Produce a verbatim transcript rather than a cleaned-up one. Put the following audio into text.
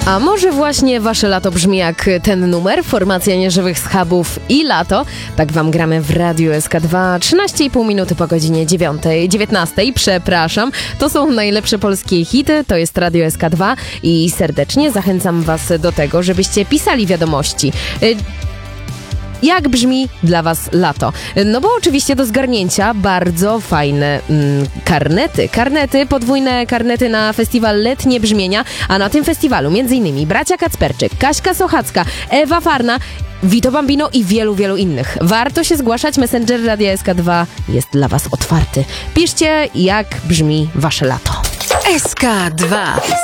A może właśnie wasze lato brzmi jak ten numer? Formacja Nieżywych Schabów i Lato. Tak wam gramy w Radiu S K dwa. trzynaście i pół minuty po godzinie dziewiątej, dziewiętnastej, przepraszam. To są najlepsze polskie hity, to jest Radio S K dwa i serdecznie zachęcam was do tego, żebyście pisali wiadomości. Jak brzmi dla was lato? No bo oczywiście do zgarnięcia bardzo fajne mm, karnety. Karnety, podwójne karnety na festiwal Letnie Brzmienia, a na tym festiwalu między innymi bracia Kacperczyk, Kaśka Sochacka, Ewa Farna, Vito Bambino i wielu, wielu innych. Warto się zgłaszać, Messenger Radia S K dwa jest dla was otwarty. Piszcie, jak brzmi wasze lato. S K dwa.